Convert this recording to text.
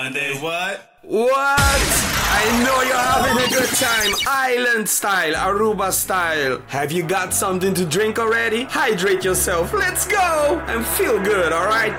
And then what? What? I know you're having a good time. Island style, Aruba style. Have you got something to drink already? Hydrate yourself. Let's go and feel good, alright?